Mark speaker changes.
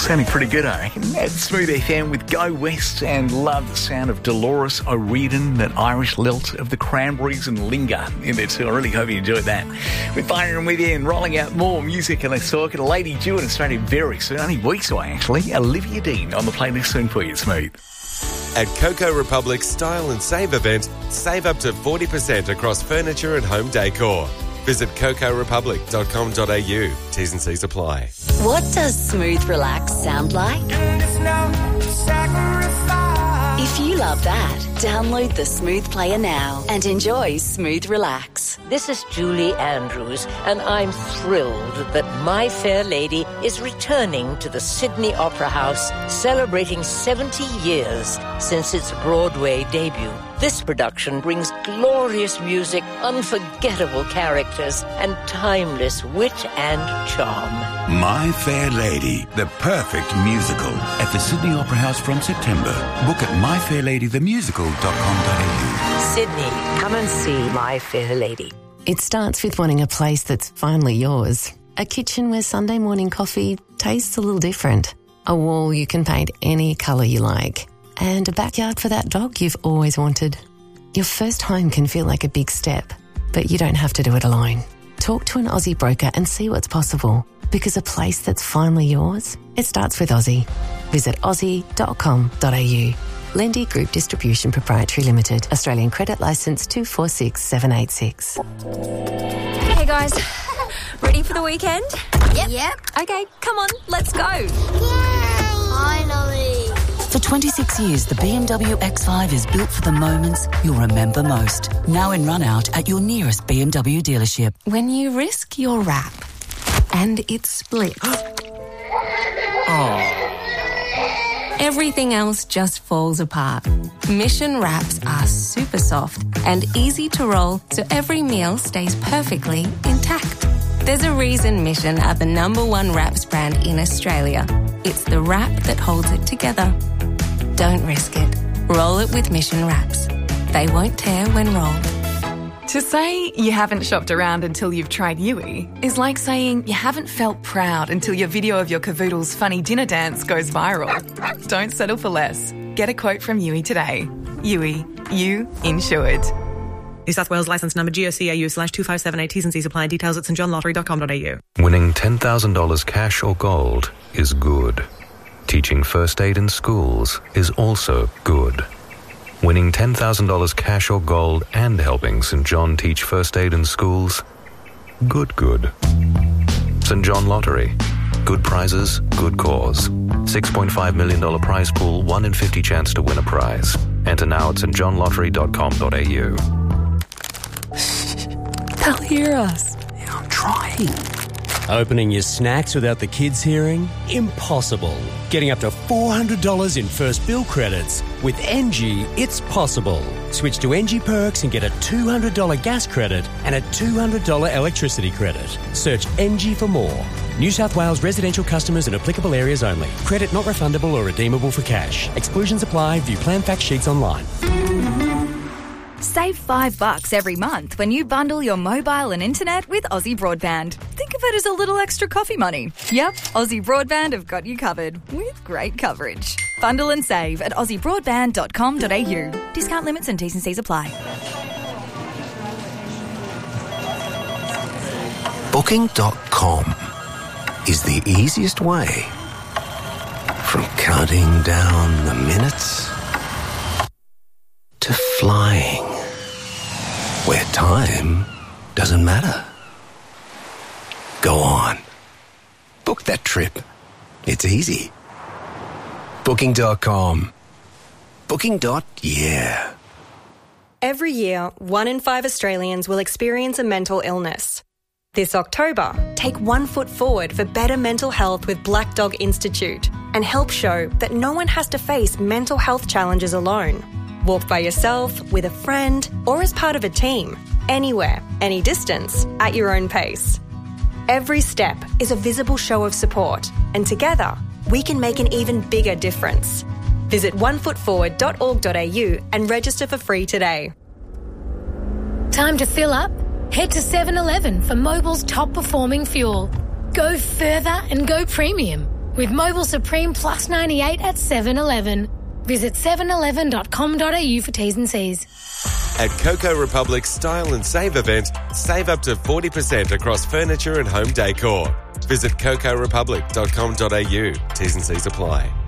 Speaker 1: sounding pretty good, I reckon. That's Smooth FM with Go West, and love the sound of Dolores O'Riordan, that Irish lilt of the Cranberries and Linger in there too. I really hope you enjoyed that. We're firing with you and rolling out more music, and let's talk to Lady Jew in Australia very soon, only weeks away actually. Olivia Dean on the playlist soon for you, Smooth.
Speaker 2: At Coco Republic's Style and Save event, save up to 40% across furniture and home decor. Visit cocorepublic.com.au. T's and C's apply.
Speaker 3: What does Smooth Relax sound like? If you love that, download the Smooth Player now and enjoy Smooth Relax.
Speaker 4: This is Julie Andrews, and I'm thrilled that My Fair Lady is returning to the Sydney Opera House, celebrating 70 years since its Broadway debut. This production brings glorious music, unforgettable characters, and timeless wit and charm.
Speaker 5: My Fair Lady, the perfect musical, at the Sydney Opera House from September. Book at myfairladythemusical.com.au.
Speaker 4: Sydney, come and see My Fair Lady.
Speaker 6: It starts with wanting a place that's finally yours. A kitchen where Sunday morning coffee tastes a little different. A wall you can paint any colour you like. And a backyard for that dog you've always wanted. Your first home can feel like a big step, but you don't have to do it alone. Talk to an Aussie broker and see what's possible. Because a place that's finally yours, it starts with Aussie. Visit aussie.com.au. Lendy Group Distribution Proprietary Limited. Australian Credit Licence 246786.
Speaker 7: Hey guys, ready for the weekend?
Speaker 8: Yep.
Speaker 7: Okay, come on, let's go.
Speaker 8: Yay! Finally.
Speaker 9: For 26 years, the BMW X5 is built for the moments you'll remember most. Now in run-out at your nearest BMW dealership.
Speaker 6: When you risk your wrap and it splits. Everything else just falls apart. Mission wraps are super soft and easy to roll, so every meal stays perfectly intact. There's a reason Mission are the #1 wraps brand in Australia. It's the wrap that holds it together. Don't risk it. Roll it with Mission wraps. They won't tear when rolled.
Speaker 10: To say you haven't shopped around until you've tried Yui is like saying you haven't felt proud until your video of your cavoodle's funny dinner dance goes viral. Don't settle for less. Get a quote from Yui today. Yui, you insured.
Speaker 11: New South Wales licence number GOCAU/2578. T's and C's apply. Details at stjohnlottery.com.au.
Speaker 12: Winning $10,000 cash or gold is good. Teaching first aid in schools is also good. Winning $10,000 cash or gold and helping St John teach first aid in schools, good. St John Lottery. Good prizes, good cause. $6.5 million prize pool, 1 in 50 chance to win a prize. Enter now at stjohnlottery.com.au.
Speaker 6: They'll hear us.
Speaker 13: Yeah, I'm trying. Opening your snacks without the kids hearing? Impossible. Getting up to $400 in first bill credits. With NG, it's possible. Switch to NG Perks and get a $200 gas credit and a $200 electricity credit. Search NG for more. New South Wales residential customers in applicable areas only. Credit not refundable or redeemable for cash. Exclusions apply. View plan fact sheets online.
Speaker 7: Save $5 every month when you bundle your mobile and internet with Aussie Broadband. Think of it as a little extra coffee money. Yep, Aussie Broadband have got you covered with great coverage. Bundle and save at aussiebroadband.com.au. Discount limits and T's and C's apply.
Speaker 14: Booking.com is the easiest way from counting down the minutes to flying, where time doesn't matter. Go on. Book that trip. It's easy. Booking.com. Booking.yeah.
Speaker 15: Every year, 1 in 5 Australians will experience a mental illness. This October, take 1 foot forward for better mental health with Black Dog Institute and help show that no one has to face mental health challenges alone. Walk by yourself, with a friend, or as part of a team. Anywhere, any distance, at your own pace. Every step is a visible show of support, and together, we can make an even bigger difference. Visit onefootforward.org.au and register for free today.
Speaker 16: Time to fill up? Head to 7-Eleven for Mobil's top performing fuel. Go further and go premium. with Mobile Supreme Plus 98 at 7-Eleven. Visit 7eleven.com.au for T's and C's.
Speaker 2: At Coco Republic's Style and Save event, save up to 40% across furniture and home decor. Visit cocorepublic.com.au. T's and C's apply.